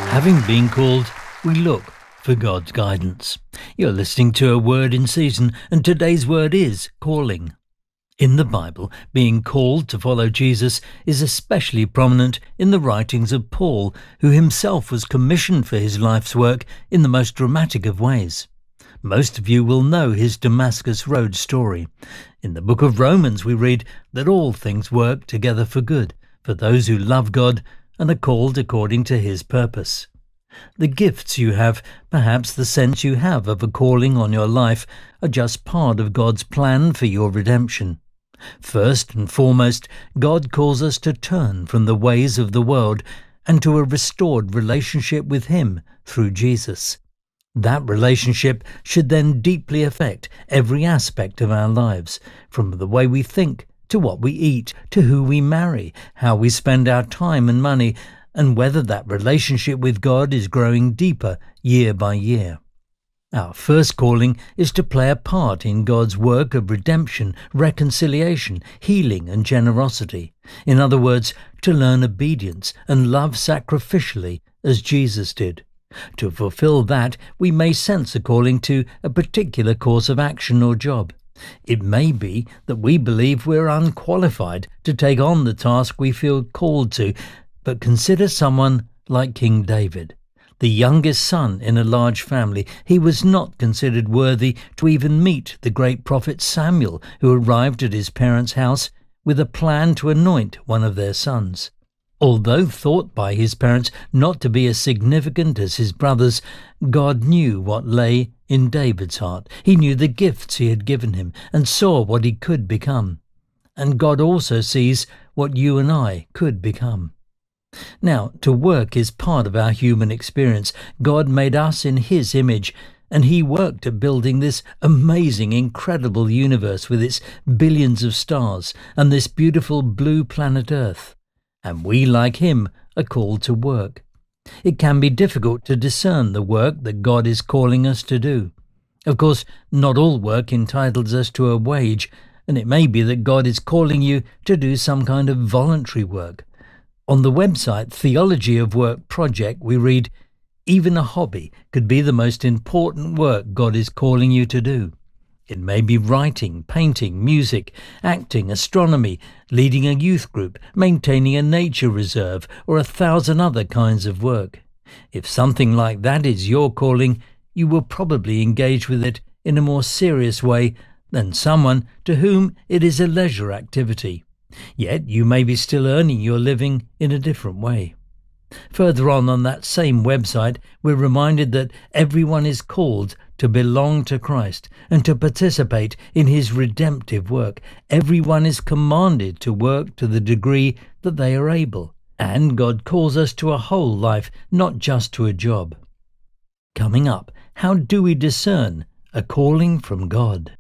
Having been called, we look for God's guidance. You're listening to A Word in Season, and today's word is calling. In the Bible, being called to follow Jesus is especially prominent in the writings of Paul, who himself was commissioned for his life's work in the most dramatic of ways. Most of you will know his Damascus Road story. In the book of Romans we read that all things work together for good, for those who love God and are called according to his purpose. The gifts you have, perhaps the sense you have of a calling on your life, are just part of God's plan for your redemption. First and foremost, God calls us to turn from the ways of the world and to a restored relationship with him through Jesus. That relationship should then deeply affect every aspect of our lives, from the way we think, to what we eat, to who we marry, how we spend our time and money, and whether that relationship with God is growing deeper year by year. Our first calling is to play a part in God's work of redemption, reconciliation, healing and generosity. In other words, to learn obedience and love sacrificially as Jesus did. To fulfill that, we may sense a calling to a particular course of action or job. It may be that we believe we're unqualified to take on the task we feel called to, but consider someone like King David. The youngest son in a large family, he was not considered worthy to even meet the great prophet Samuel, who arrived at his parents' house with a plan to anoint one of their sons. Although thought by his parents not to be as significant as his brothers, God knew what lay in David's heart. He knew the gifts he had given him and saw what he could become. And God also sees what you and I could become. Now, to work is part of our human experience. God made us in his image, and he worked at building this amazing, incredible universe with its billions of stars and this beautiful blue planet Earth. And we, like him, are called to work. It can be difficult to discern the work that God is calling us to do. Of course, not all work entitles us to a wage, and it may be that God is calling you to do some kind of voluntary work. On the website Theology of Work Project, we read, even a hobby could be the most important work God is calling you to do. It may be writing, painting, music, acting, astronomy, leading a youth group, maintaining a nature reserve, or 1,000 other kinds of work. If something like that is your calling, you will probably engage with it in a more serious way than someone to whom it is a leisure activity. Yet you may be still earning your living in a different way. Further on that same website, we're reminded that everyone is called to belong to Christ and to participate in his redemptive work. Everyone is commanded to work to the degree that they are able. And God calls us to a whole life, not just to a job. Coming up, how do we discern a calling from God?